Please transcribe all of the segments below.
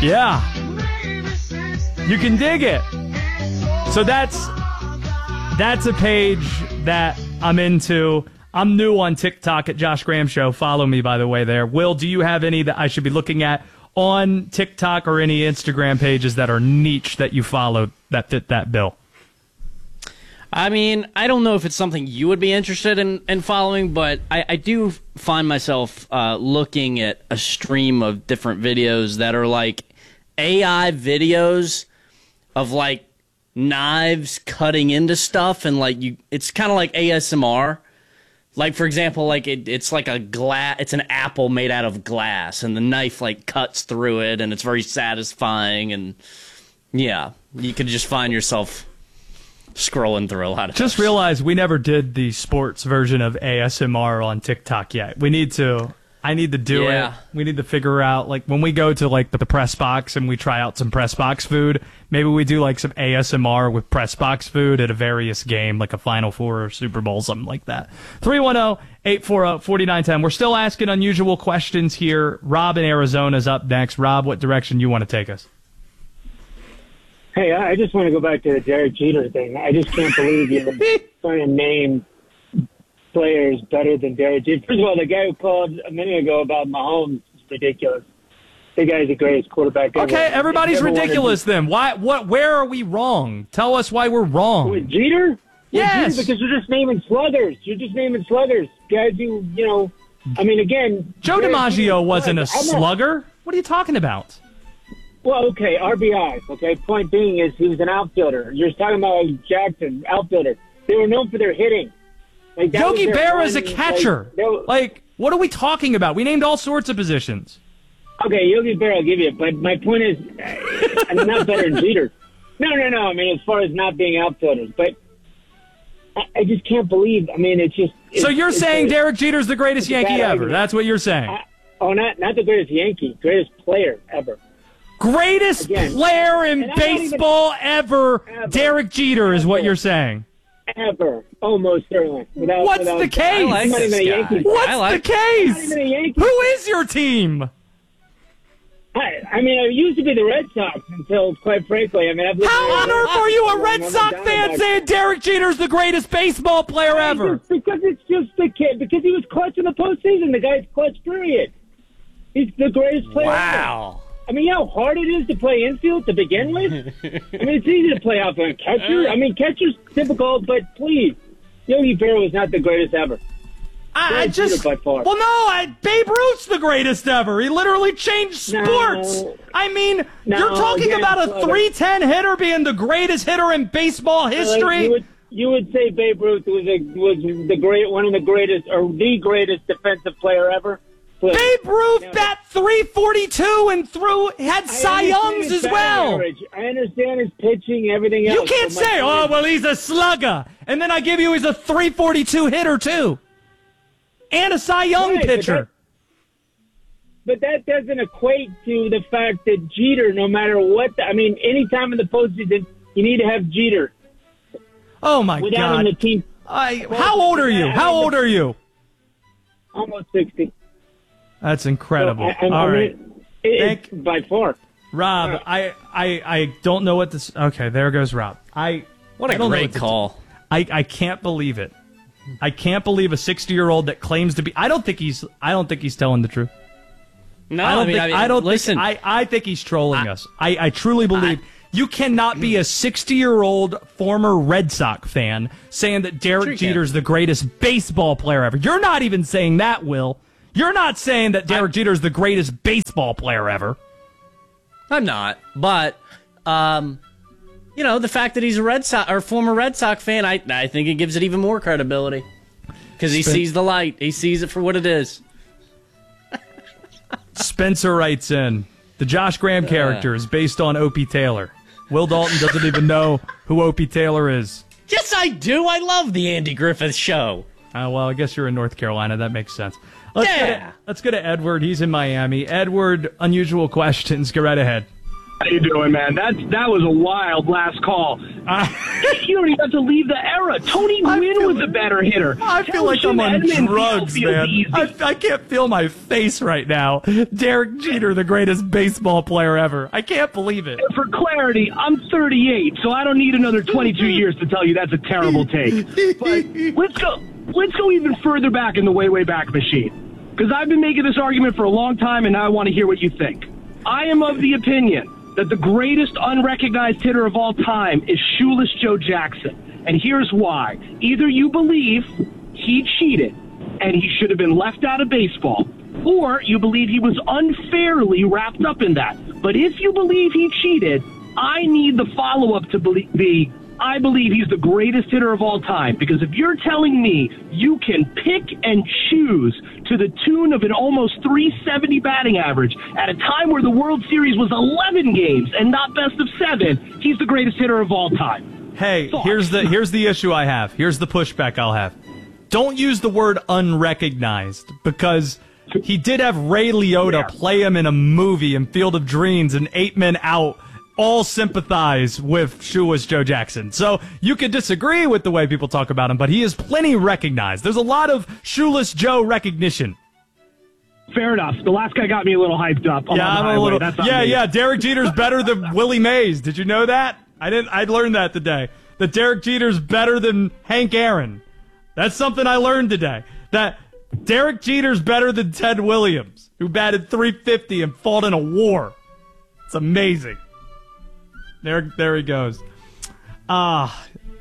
Yeah. You can dig it. So that's a page that I'm into. I'm new on TikTok at Josh Graham Show. Follow me, by the way, there. Will, do you have any that I should be looking at on TikTok or any Instagram pages that are niche that you follow that fit that bill? I mean, I don't know if it's something you would be interested in following, but I do find myself looking at a stream of different videos that are like AI videos of like knives cutting into stuff, and like it's kind of like ASMR. Like, for example, like it's like it's an apple made out of glass, and the knife like cuts through it, and it's very satisfying. And yeah, you could just find yourself scrolling through a lot of. Just realize we never did the sports version of ASMR on TikTok yet. We need to. I need to do it. We need to figure out, like, when we go to, like, the press box and we try out some press box food, maybe we do, like, some ASMR with press box food at a various game, like a Final Four or Super Bowl, something like that. 310-840-4910. We're still asking unusual questions here. Rob in Arizona is up next. Rob, what direction you want to take us? Hey, I just want to go back to the Derek Jeter thing. I just can't believe you're trying to name players better than Derek Jeter. First of all, the guy who called a minute ago about Mahomes is ridiculous. The guy's the greatest quarterback ever. Okay, everybody's ridiculous then. Where are we wrong? Tell us why we're wrong. With Jeter? Yes. With Jeter, because you're just naming sluggers. Guys who, I mean, again. Joe DiMaggio wasn't a slugger. What are you talking about? Well, okay, RBI. Okay, point being is he was an outfielder. You're talking about Jackson, outfielder. They were known for their hitting. Like, Yogi Berra is a catcher. Like, what are we talking about? We named all sorts of positions. Okay, Yogi Berra, I'll give you. But my point is, I'm not better than Jeter. No. I mean, as far as not being outfielders. But I just can't believe. I mean, it's just. So you're saying Derek Jeter's the greatest Yankee ever? That's what you're saying? Not the greatest Yankee. Greatest player ever. Greatest player in baseball ever. Derek Jeter is what you're saying. Ever. Almost certainly. What's the case? What's the case? Who is your team? I mean, I used to be the Red Sox until, quite frankly, I mean, how on earth are you a Red Sox fan saying Derek Jeter's the greatest baseball player ever? Because it's just the kid. Because he was clutch in the postseason. The guy's clutch, period. He's the greatest player ever. I mean, you know how hard it is to play infield to begin with? I mean, it's easy to play outfield. Catcher, I mean, catcher's difficult, but please, Yogi Berra was not the greatest ever. By far. Well, no, Babe Ruth's the greatest ever. He literally changed sports. I mean, you're talking about a 310 hitter being the greatest hitter in baseball history. You would say Babe Ruth was one of the greatest, or the greatest defensive player ever. Babe Ruth bat 342 and had Cy Youngs as well. I understand his pitching, everything else. You can't say, well, he's a slugger. And then I give you he's a 342 hitter, too. And a Cy Young pitcher. But that doesn't equate to the fact that Jeter, no matter what, I mean, any time in the postseason, you need to have Jeter. Oh, my without God. Him, the team, how old are you? Almost 60. That's incredible. So, all right. It's by far. Rob, I don't know what this... Okay, there goes Rob. What a great call. I can't believe it. I can't believe a 60-year-old that claims to be... I don't think he's telling the truth. No, I think he's trolling us. I truly believe... You cannot be a 60-year-old former Red Sox fan saying that Derek Jeter's the greatest baseball player ever. You're not even saying that, Will. You're not saying that Derek Jeter's the greatest baseball player ever. I'm not, but the fact that he's a Red Sox or former Red Sox fan, I think it gives it even more credibility because he sees the light. He sees it for what it is. Spencer writes in, the Josh Graham character is based on Opie Taylor. Will Dalton doesn't even know who Opie Taylor is. Yes, I do. I love the Andy Griffith Show. Well, I guess you're in North Carolina. That makes sense. Let's go to Edward. He's in Miami. Edward, unusual questions. Go right ahead. How you doing, man? That was a wild last call. You don't even have to leave the era. Tony Gwynn was a better hitter. I feel like I'm on drugs, man. I can't feel my face right now. Derek Jeter, the greatest baseball player ever. I can't believe it. For clarity, I'm 38, so I don't need another 22 years to tell you that's a terrible take. But let's go even further back in the way back machine. Because I've been making this argument for a long time, and now I want to hear what you think. I am of the opinion that the greatest unrecognized hitter of all time is Shoeless Joe Jackson. And here's why. Either you believe he cheated and he should have been left out of baseball, or you believe he was unfairly wrapped up in that. But if you believe he cheated, I need the follow-up to be, I believe he's the greatest hitter of all time. Because if you're telling me you can pick and choose to the tune of an almost 370 batting average at a time where the World Series was 11 games and not best of 7, he's the greatest hitter of all time. Hey, here's the issue I have. Here's the pushback I'll have. Don't use the word unrecognized, because he did have Ray Liotta play him in a movie in Field of Dreams and 8 Men Out. All sympathize with Shoeless Joe Jackson. So you could disagree with the way people talk about him, but he is plenty recognized. There's a lot of Shoeless Joe recognition. Fair enough. The last guy got me a little hyped up. I'm a little. Yeah. Derek Jeter's better than Willie Mays. Did you know that? I learned that today. That Derek Jeter's better than Hank Aaron. That's something I learned today. That Derek Jeter's better than Ted Williams, who batted .350 and fought in a war. It's amazing. There he goes. Hi,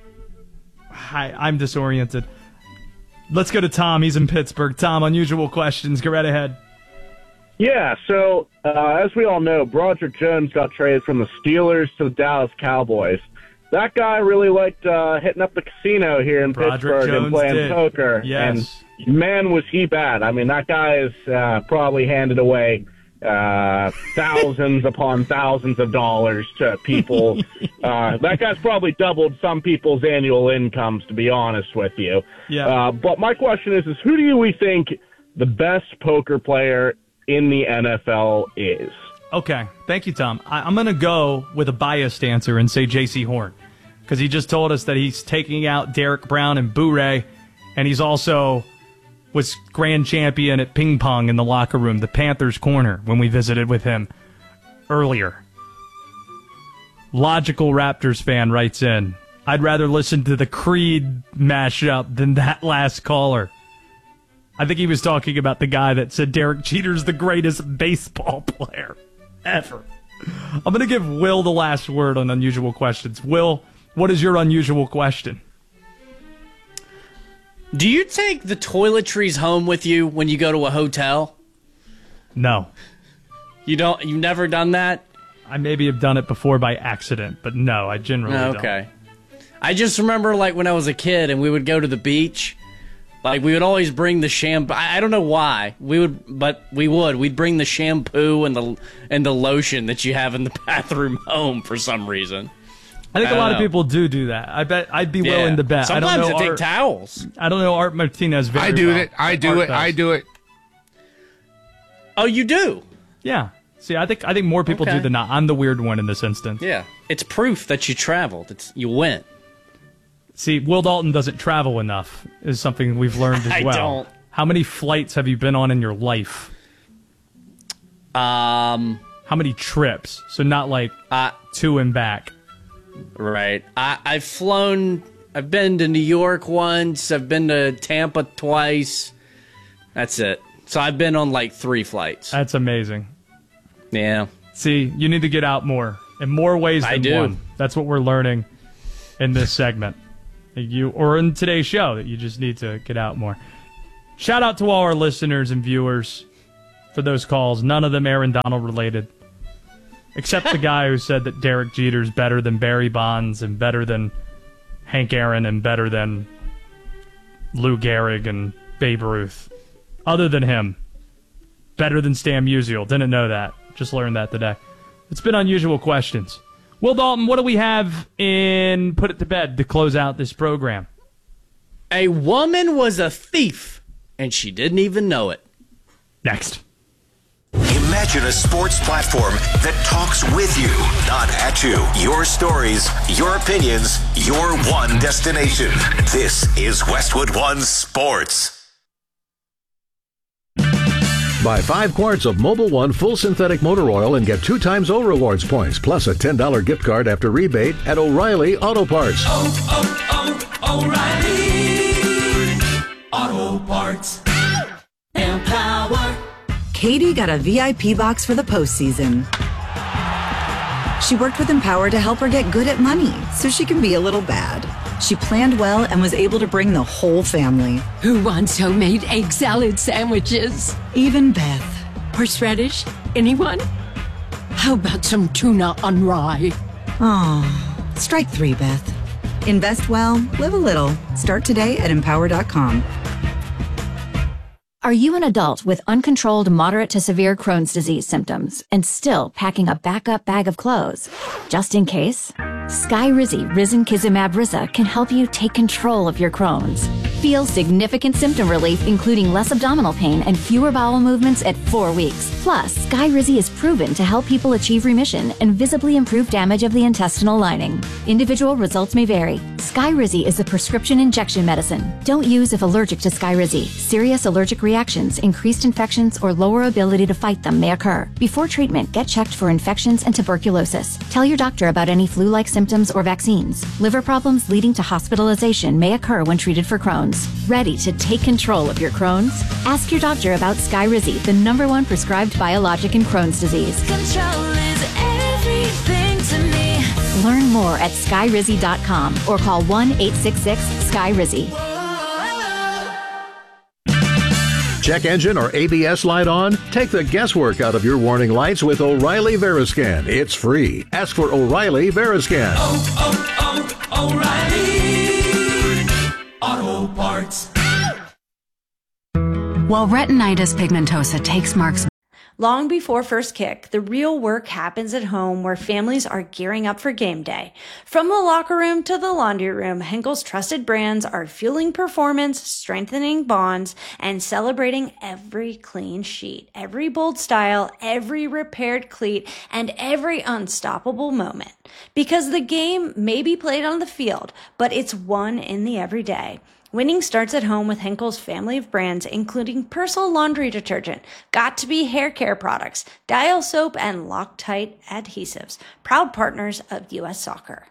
I'm disoriented. Let's go to Tom. He's in Pittsburgh. Tom, unusual questions. Go right ahead. Yeah, so as we all know, Broderick Jones got traded from the Steelers to the Dallas Cowboys. That guy really liked hitting up the casino here in Pittsburgh and playing poker. Yes. And man, was he bad. I mean, that guy has probably handed away thousands upon thousands of dollars to people. That guy's probably doubled some people's annual incomes, to be honest with you. Yeah. But my question is who do we think the best poker player in the NFL is? Okay. Thank you, Tom. I'm going to go with a biased answer and say J.C. Horn, because he just told us that he's taking out Derek Brown and Boo-Ray, and he's also was grand champion at ping pong in the locker room, the Panthers corner, when we visited with him earlier. Logical Raptors fan writes in, I'd rather listen to the Creed mashup than that last caller. I think he was talking about the guy that said Derek Jeter's the greatest baseball player ever. I'm going to give Will the last word on unusual questions. Will, what is your unusual question? Do you take the toiletries home with you when you go to a hotel? No. You don't? You've never done that? I maybe have done it before by accident, but no, I generally don't. Okay. I just remember, like, when I was a kid and we would go to the beach, like, we would always bring the shampoo. I don't know why. We'd bring the shampoo and the lotion that you have in the bathroom home for some reason. I think a lot of people do that. I bet I'd be willing to bet. Sometimes I take towels. I don't know Art Martinez very well. I do it. Oh, you do? Yeah. See, I think more people do than not. I'm the weird one in this instance. Yeah. It's proof that you traveled. You went. See, Will Dalton doesn't travel enough is something we've learned as well. I don't. How many flights have you been on in your life? How many trips? So not like 2 and back. Right. I've flown. I've been to New York once. I've been to Tampa twice. That's it. So I've been on like 3 flights. That's amazing. Yeah. See, you need to get out more in more ways than one. That's what we're learning in this segment. Or in today's show, that you just need to get out more. Shout out to all our listeners and viewers for those calls. None of them Aaron Donald related. Except the guy who said that Derek Jeter's better than Barry Bonds and better than Hank Aaron and better than Lou Gehrig and Babe Ruth. Other than him, better than Stan Musial. Didn't know that. Just learned that today. It's been unusual questions. Will Dalton, what do we have in Put It to Bed to close out this program? A woman was a thief, and she didn't even know it. Next. Imagine a sports platform that talks with you, not at you. Your stories, your opinions, your one destination. This is Westwood One Sports. Buy 5 quarts of Mobil 1 full synthetic motor oil and get 2 times O Rewards points, plus a $10 gift card after rebate at O'Reilly Auto Parts. O'Reilly Auto Parts. Empower. Katie got a VIP box for the postseason. She worked with Empower to help her get good at money so she can be a little bad. She planned well and was able to bring the whole family. Who wants homemade egg salad sandwiches? Even Beth. Horseradish? Anyone? How about some tuna on rye? Oh, strike 3, Beth. Invest well, live a little. Start today at Empower.com. Are you an adult with uncontrolled moderate to severe Crohn's disease symptoms and still packing a backup bag of clothes? Just in case? Skyrizi Risankizumab Riza can help you take control of your Crohn's. Feel significant symptom relief, including less abdominal pain and fewer bowel movements at 4 weeks. Plus, Skyrizi is proven to help people achieve remission and visibly improve damage of the intestinal lining. Individual results may vary. Skyrizi is a prescription injection medicine. Don't use if allergic to Skyrizi. Serious allergic reactions, increased infections, or lower ability to fight them may occur. Before treatment, get checked for infections and tuberculosis. Tell your doctor about any flu-like symptoms or vaccines. Liver problems leading to hospitalization may occur when treated for Crohn's. Ready to take control of your Crohn's? Ask your doctor about Skyrizi, the #1 prescribed biologic in Crohn's disease. Control is everything to me. Learn more at skyrizi.com or call 1-866-SKYRIZI. Check engine or ABS light on? Take the guesswork out of your warning lights with O'Reilly Veriscan. It's free. Ask for O'Reilly Veriscan. O'Reilly Auto Parts. While retinitis pigmentosa takes Mark's. Long before first kick, the real work happens at home where families are gearing up for game day. From the locker room to the laundry room, Henkel's trusted brands are fueling performance, strengthening bonds, and celebrating every clean sheet, every bold style, every repaired cleat, and every unstoppable moment. Because the game may be played on the field, but it's won in the everyday. Winning starts at home with Henkel's family of brands, including Persil laundry detergent, Got2b hair care products, Dial soap, and Loctite adhesives, proud partners of U.S. Soccer.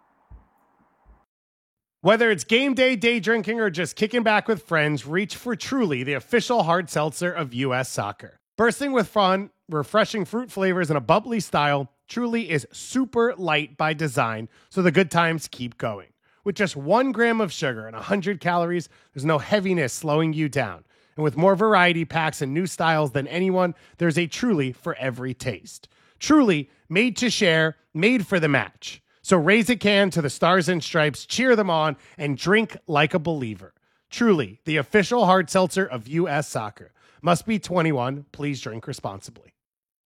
Whether it's game day, day drinking, or just kicking back with friends, reach for Truly, the official hard seltzer of U.S. Soccer. Bursting with fun, refreshing fruit flavors, and a bubbly style, Truly is super light by design, so the good times keep going. With just 1 gram of sugar and 100 calories, there's no heaviness slowing you down. And with more variety packs and new styles than anyone, there's a Truly for every taste. Truly, made to share, made for the match. So raise a can to the Stars and Stripes, cheer them on, and drink like a believer. Truly, the official hard seltzer of U.S. Soccer. Must be 21. Please drink responsibly.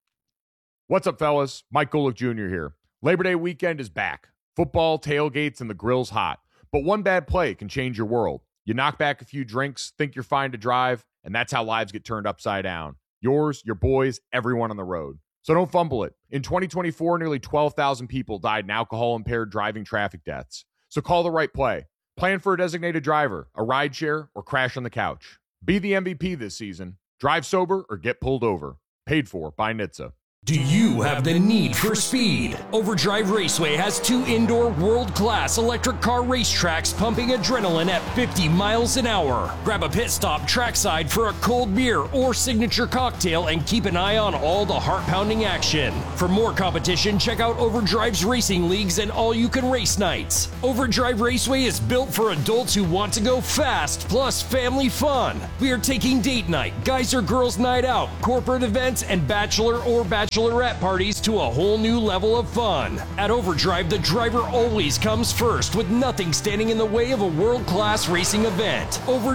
What's up, fellas? Mike Golick Jr. here. Labor Day weekend is back. Football, tailgates, and the grill's hot. But one bad play can change your world. You knock back a few drinks, think you're fine to drive, and that's how lives get turned upside down. Yours, your boys, everyone on the road. So don't fumble it. In 2024, nearly 12,000 people died in alcohol-impaired driving traffic deaths. So call the right play. Plan for a designated driver, a rideshare, or crash on the couch. Be the MVP this season. Drive sober or get pulled over. Paid for by NHTSA. Do you have the need for speed? Overdrive Raceway has 2 indoor world-class electric car racetracks pumping adrenaline at 50 miles an hour. Grab a pit stop trackside for a cold beer or signature cocktail and keep an eye on all the heart-pounding action. For more competition, check out Overdrive's racing leagues and all-you-can-race nights. Overdrive Raceway is built for adults who want to go fast, plus family fun. We are taking date night, guys or girls night out, corporate events, and bachelor or bachelorette parties to a whole new level of fun. At Overdrive, the driver always comes first, with nothing standing in the way of a world-class racing event.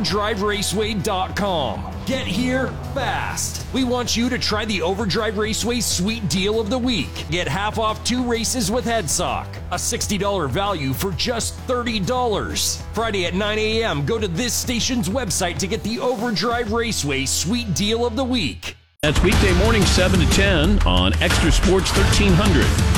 OverdriveRaceway.com. Get here fast. We want you to try the Overdrive Raceway Sweet Deal of the Week. Get half off 2 races with HeadSock. A $60 value for just $30. Friday at 9 a.m., go to this station's website to get the Overdrive Raceway Sweet Deal of the Week. That's weekday morning 7 to 10 on Extra Sports 1300.